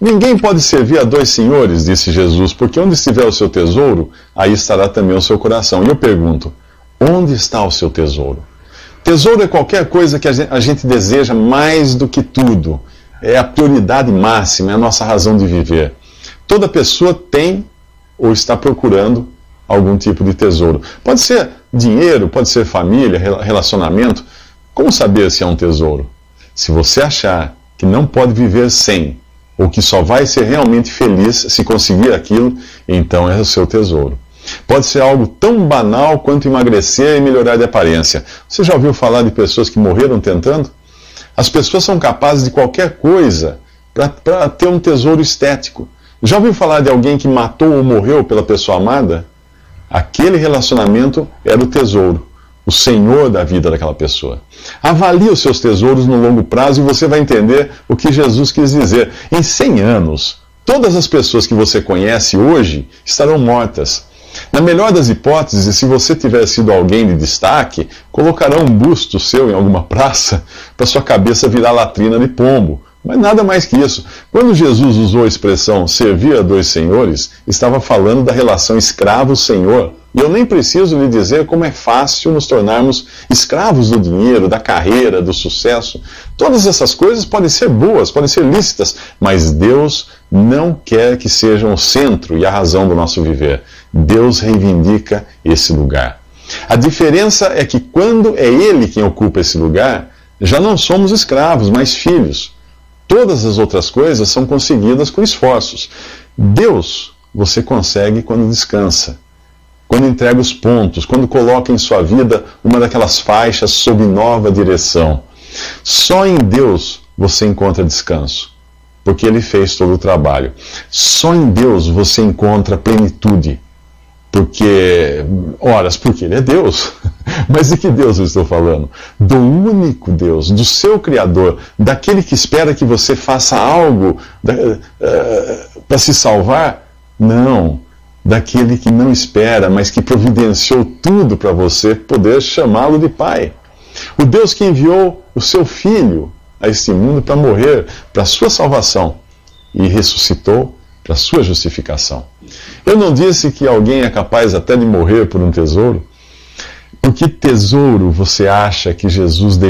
Ninguém pode servir a dois senhores, disse Jesus, porque onde estiver o seu tesouro, aí estará também o seu coração. E eu pergunto, onde está o seu tesouro? Tesouro é qualquer coisa que a gente deseja mais do que tudo. É a prioridade máxima, é a nossa razão de viver. Toda pessoa tem ou está procurando algum tipo de tesouro. Pode ser dinheiro, pode ser família, relacionamento. Como saber se é um tesouro? Se você achar que não pode viver sem, ou que só vai ser realmente feliz se conseguir aquilo, então é o seu tesouro. Pode ser algo tão banal quanto emagrecer e melhorar de aparência. Você já ouviu falar de pessoas que morreram tentando? As pessoas são capazes de qualquer coisa para ter um tesouro estético. Já ouviu falar de alguém que matou ou morreu pela pessoa amada? Aquele relacionamento era o tesouro, o senhor da vida daquela pessoa. Avalie os seus tesouros no longo prazo e você vai entender o que Jesus quis dizer. Em 100 anos, todas as pessoas que você conhece hoje estarão mortas. Na melhor das hipóteses, se você tiver sido alguém de destaque, colocarão um busto seu em alguma praça para sua cabeça virar latrina de pombo. Mas nada mais que isso. Quando Jesus usou a expressão servir a dois senhores, estava falando da relação escravo-senhor. E eu nem preciso lhe dizer como é fácil nos tornarmos escravos do dinheiro, da carreira, do sucesso. Todas essas coisas podem ser boas, podem ser lícitas, mas Deus não quer que sejam o centro e a razão do nosso viver. Deus reivindica esse lugar. A diferença é que quando é Ele quem ocupa esse lugar, já não somos escravos, mas filhos. Todas as outras coisas são conseguidas com esforços. Deus você consegue quando descansa, quando entrega os pontos, quando coloca em sua vida uma daquelas faixas sob nova direção. Só em Deus você encontra descanso, porque Ele fez todo o trabalho. Só em Deus você encontra plenitude, porque Ele é Deus. Mas de que Deus eu estou falando? Do único Deus, do seu Criador, daquele que espera que você faça algo para se salvar? Não, daquele que não espera, mas que providenciou tudo para você poder chamá-lo de Pai. O Deus que enviou o seu Filho a este mundo para morrer, para a sua salvação, e ressuscitou para a sua justificação. Eu não disse que alguém é capaz até de morrer por um tesouro? Por que tesouro você acha que Jesus